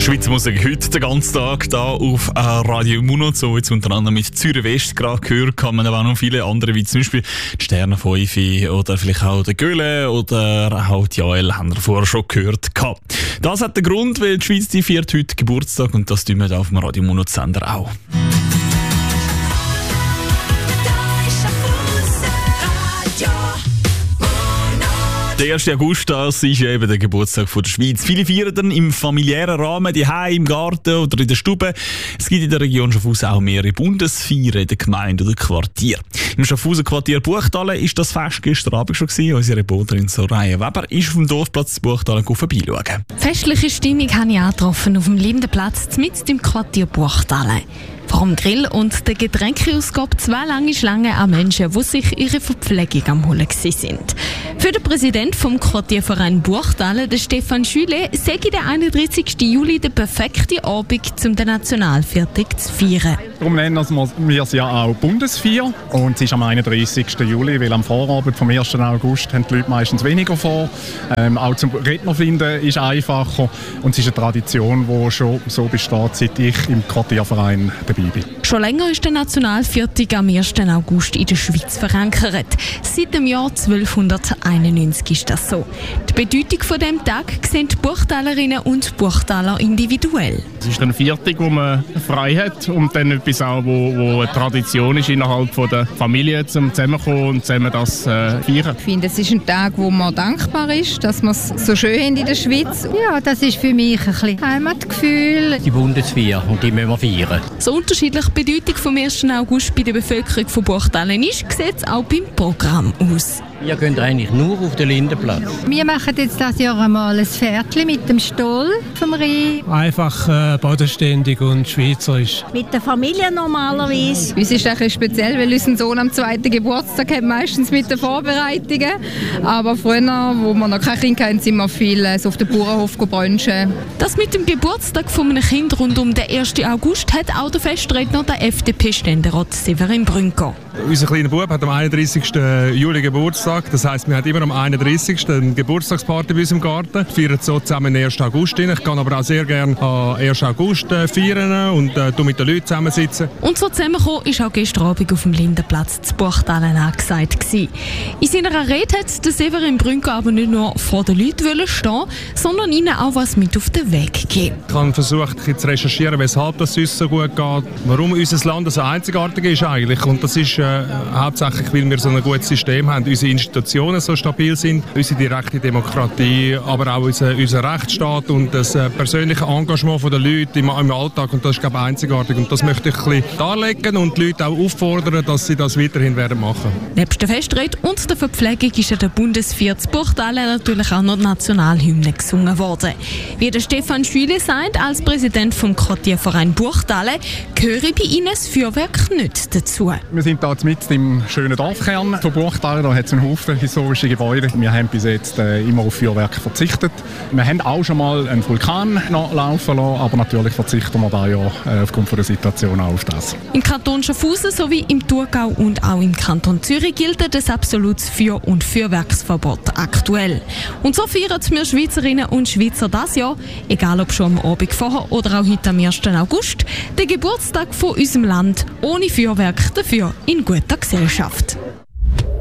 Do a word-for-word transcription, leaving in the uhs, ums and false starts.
Schweizer Musik heute den ganzen Tag hier auf äh, Radio Muno. So jetzt unter anderem mit Zürich West gerade gehört, kann man aber auch noch viele andere, wie zum Beispiel die Sterne fünf oder vielleicht auch der Göhle oder auch die Joel, haben wir vorher schon gehört. Das hat den Grund, weil die Schweiz die feiert heute Geburtstag und das tun wir auf dem Radio Muno Sender auch. Der erste August, das ist ja eben der Geburtstag von der Schweiz. Viele feiern dann im familiären Rahmen, daheim, im Garten oder in der Stube. Es gibt in der Region Schaffhausen auch mehrere Bundesfeiern in der Gemeinde oder Quartier. Im Schaffhausen Quartier Buchtalen ist das Fest gestern Abend schon gewesen. Unsere Reporterin Soraya Weber ist auf dem Dorfplatz Buchtalen vorbeischauen. Festliche Stimmung habe ich angetroffen auf dem Lindenplatz mitten im Quartier Buchtalen. Vor dem Grill und der Getränkeausgabe zwei lange Schlangen an Menschen, die sich ihre Verpflegung am holen sind. Für den Präsidenten vom Quartierverein Buchtalen, der Stefan Schüle, sei der einunddreißigsten Juli der perfekte Abend, um den Nationalviertag zu feiern. Darum nennen wir es ja auch Bundesfeier. Und es ist am einunddreißigsten Juli, weil am Vorabend vom ersten August haben die Leute meistens weniger vor. Ähm, auch zum Redner finden ist einfacher. Und es ist eine Tradition, die schon so besteht, seit ich im Quartierverein dabei bin. Schon länger ist der Nationalviertag am ersten August in der Schweiz verankert. Seit dem Jahr zwölfhunderteinundneunzig ist das so. Die Bedeutung von diesem Tag sehen die Buchtalerinnen und Buchtaler individuell. Es ist ein Viertag, wo man frei hat und dann etwas auch, wo, wo eine Tradition ist innerhalb von der Familie, zum Zusammenkommen und zusammen das äh, feiern. Ich finde, es ist ein Tag, wo man dankbar ist, dass wir es so schön haben in der Schweiz. Ja, das ist für mich ein bisschen Heimatgefühl. Die Bundesfeier, und die müssen wir feiern. So unterschiedliche Bedeutung vom ersten August bei der Bevölkerung von Buchtalen ist, sieht es auch beim Programm aus. Wir gehen eigentlich nur auf den Lindenplatz. Wir machen jetzt das Jahr einmal ein Pferdchen mit dem Stoll vom Rhein. Einfach äh, bodenständig und schweizerisch. Mit der Familie normalerweise. Uns ist es speziell, weil unser Sohn am zweiten Geburtstag hat, meistens mit den Vorbereitungen. Aber früher, wo wir noch kein Kind hatten, sind wir viel so auf den Bauernhof brunchen. Das mit dem Geburtstag von einem Kind rund um den ersten August hat auch der Festredner, der F D P-Ständerat Severin Brünker. Unser kleiner Bub hat am einunddreißigsten Juli Geburtstag. Das heisst, wir haben immer am einunddreißigsten eine Geburtstagsparty bei uns im Garten. Wir feiern so zusammen den ersten August. Ich kann aber auch sehr gerne am ersten August feiern und äh, mit den Leuten zusammensitzen. Und so zusammenkommen ist auch gestern Abend auf dem Lindenplatz zu Buchtalen angesagt gewesen. In seiner Rede hat der Severin Brünker aber nicht nur vor den Leuten stehen, sondern ihnen auch was mit auf den Weg gegeben. Ich habe versucht, zu recherchieren, weshalb es uns so gut geht, warum unser Land so einzigartig ist eigentlich. Und das ist äh, hauptsächlich, weil wir so ein gutes System haben, unsere Institutionen so stabil sind, unsere direkte Demokratie, aber auch unser, unser Rechtsstaat und das äh, persönliche Engagement der Leute im, im Alltag. Und das ist, glaube ich, einzigartig. Und das möchte ich ein bisschen darlegen und die Leute auch auffordern, dass sie das weiterhin werden machen. Neben der Festrede und der Verpflegung ist an der Bundesfeier zu Buchtalen natürlich auch noch die Nationalhymne gesungen worden. Wie der Stefan Schüle sagt, als Präsident vom Quartierverein Buchtalen, gehöre bei ihnen das Feuerwerk nicht dazu. Wir sind hier mitten im schönen Dorfkern von Buchtalen. Da hat es einen Haufen historische Gebäude. Wir haben bis jetzt äh, immer auf Feuerwerk verzichtet. Wir haben auch schon mal einen Vulkan noch laufen lassen, aber natürlich verzichten wir da ja äh, aufgrund von der Situation auch auf das. Im Kanton Schaffhausen sowie im Thurgau und auch im Kanton Zürich gilt das absolutes Feuer- und Feuerwerksverbot aktuell. Und so feiern wir Schweizerinnen und Schweizer das Jahr, egal ob schon am Abend vorher oder auch heute am ersten August, den Geburtstag von unserem Land ohne Feuerwerk, dafür in guter Gesellschaft.